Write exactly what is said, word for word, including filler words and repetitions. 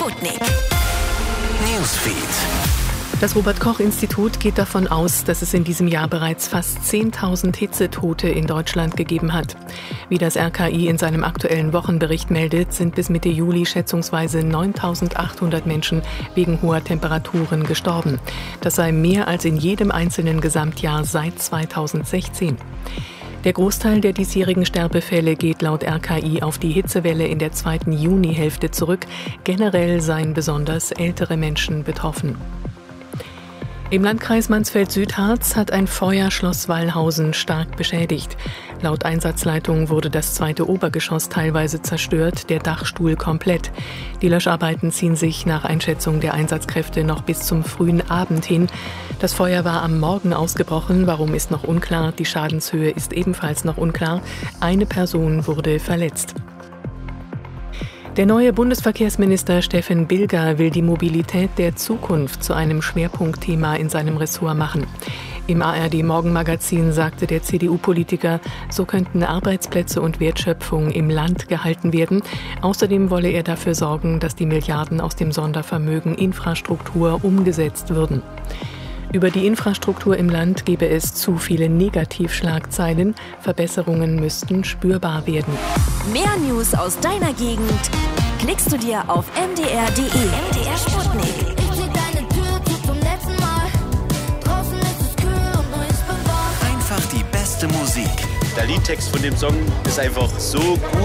Sputnik. Newsfeed. Das Robert-Koch-Institut geht davon aus, dass es in diesem Jahr bereits fast zehntausend Hitzetote in Deutschland gegeben hat. Wie das R K I in seinem aktuellen Wochenbericht meldet, sind bis Mitte Juli schätzungsweise neuntausendachthundert Menschen wegen hoher Temperaturen gestorben. Das sei mehr als in jedem einzelnen Gesamtjahr seit zweitausendsechzehn. Der Großteil der diesjährigen Sterbefälle geht laut R K I auf die Hitzewelle in der zweiten Junihälfte zurück. Generell seien besonders ältere Menschen betroffen. Im Landkreis Mansfeld-Südharz hat ein Feuer Schloss Wallhausen stark beschädigt. Laut Einsatzleitung wurde das zweite Obergeschoss teilweise zerstört, der Dachstuhl komplett. Die Löscharbeiten ziehen sich nach Einschätzung der Einsatzkräfte noch bis zum frühen Abend hin. Das Feuer war am Morgen ausgebrochen, warum ist noch unklar. Die Schadenshöhe ist ebenfalls noch unklar. Eine Person wurde verletzt. Der neue Bundesverkehrsminister Steffen Bilger will die Mobilität der Zukunft zu einem Schwerpunktthema in seinem Ressort machen. Im A R D-Morgenmagazin sagte der C D U-Politiker, so könnten Arbeitsplätze und Wertschöpfung im Land gehalten werden. Außerdem wolle er dafür sorgen, dass die Milliarden aus dem Sondervermögen Infrastruktur umgesetzt würden. Über die Infrastruktur im Land gebe es zu viele Negativschlagzeilen. Verbesserungen müssten spürbar werden. Mehr News aus deiner Gegend klickst du dir auf m d r punkt d e. M D R Sputnik. Ich zieh deine Tür zu zum letzten Mal. Draußen ist es kühl und nur ich bin wach. Einfach die beste Musik. Der Liedtext von dem Song ist einfach so gut.